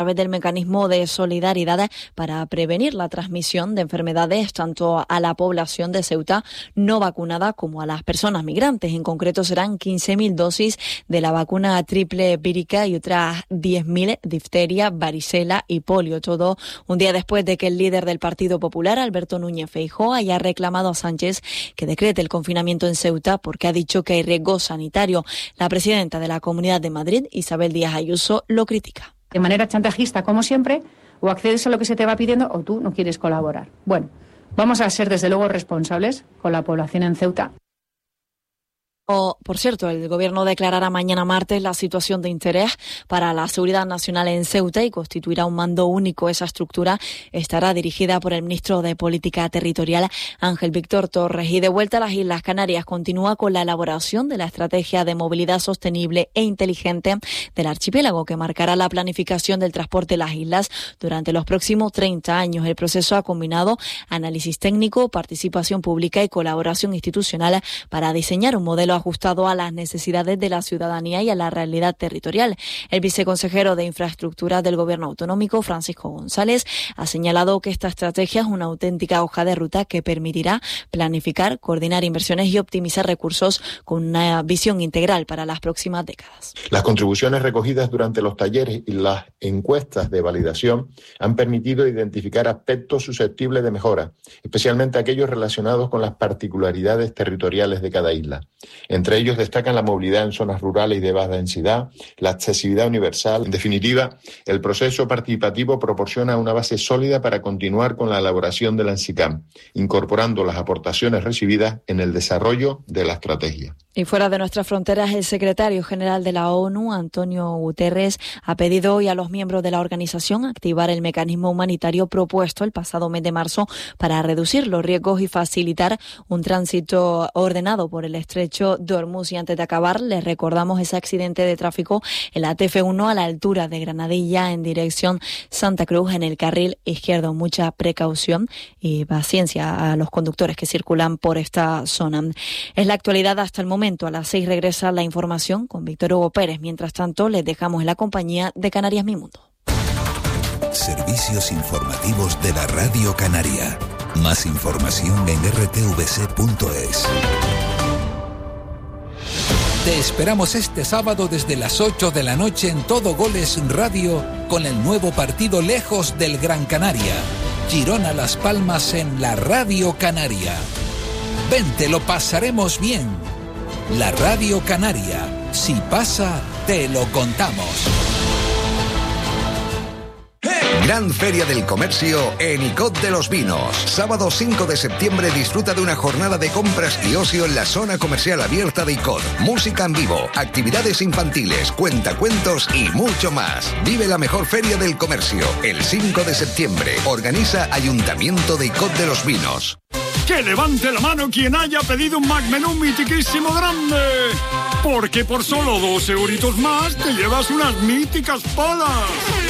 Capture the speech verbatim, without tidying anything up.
a través del mecanismo de solidaridad para prevenir la transmisión de enfermedades tanto a la población de Ceuta no vacunada como a las personas migrantes. En concreto serán quince mil dosis de la vacuna triple vírica y otras diez mil difteria, varicela y polio. Todo un día después de que el líder del Partido Popular, Alberto Núñez Feijóo, haya reclamado a Sánchez que decrete el confinamiento en Ceuta porque ha dicho que hay riesgo sanitario. La presidenta de la Comunidad de Madrid, Isabel Díaz Ayuso, lo critica. De manera chantajista, como siempre, o accedes a lo que se te va pidiendo o tú no quieres colaborar. Bueno, vamos a ser desde luego responsables con la población en Ceuta. Oh, por cierto, el Gobierno declarará mañana martes la situación de interés para la seguridad nacional en Ceuta y constituirá un mando único. Esa estructura estará dirigida por el ministro de Política Territorial, Ángel Víctor Torres. Y de vuelta a las Islas Canarias, continúa con la elaboración de la estrategia de movilidad sostenible e inteligente del archipiélago, que marcará la planificación del transporte en las islas durante los próximos treinta años. El proceso ha combinado análisis técnico, participación pública y colaboración institucional para diseñar un modelo ajustado a las necesidades de la ciudadanía y a la realidad territorial. El viceconsejero de Infraestructuras del Gobierno Autonómico, Francisco González, ha señalado que esta estrategia es una auténtica hoja de ruta que permitirá planificar, coordinar inversiones y optimizar recursos con una visión integral para las próximas décadas. Las contribuciones recogidas durante los talleres y las encuestas de validación han permitido identificar aspectos susceptibles de mejora, especialmente aquellos relacionados con las particularidades territoriales de cada isla. Entre ellos destacan la movilidad en zonas rurales y de baja densidad, la accesibilidad universal. En definitiva, el proceso participativo proporciona una base sólida para continuar con la elaboración del ANSICAM, incorporando las aportaciones recibidas en el desarrollo de la estrategia. Y fuera de nuestras fronteras, el secretario general de la ONU, Antonio Guterres, ha pedido hoy a los miembros de la organización activar el mecanismo humanitario propuesto el pasado mes de marzo para reducir los riesgos y facilitar un tránsito ordenado por el estrecho de Hormuz. Y antes de acabar, les recordamos ese accidente de tráfico en la T F uno a la altura de Granadilla en dirección Santa Cruz en el carril izquierdo. Mucha precaución y paciencia a los conductores que circulan por esta zona. Es la actualidad hasta el momento. A las seis regresa la información con Víctor Hugo Pérez. Mientras tanto, les dejamos en la compañía de Canarias Mi Mundo. Servicios informativos de la Radio Canaria. Más información en r t v c punto es. Te esperamos este sábado desde las ocho de la noche en Todo Goles Radio con el nuevo partido Lejos del Gran Canaria. Girona Las Palmas en la Radio Canaria. Vente, lo pasaremos bien. La Radio Canaria. Si pasa, te lo contamos. Gran Feria del Comercio en Icod de los Vinos. Sábado cinco de septiembre disfruta de una jornada de compras y ocio en la zona comercial abierta de Icod. Música en vivo, actividades infantiles, cuentacuentos y mucho más. Vive la mejor Feria del Comercio el cinco de septiembre. Organiza Ayuntamiento de Icod de los Vinos. Que levante la mano quien haya pedido un McMenú mitiquísimo grande. Porque por solo dos euritos más te llevas unas míticas palas.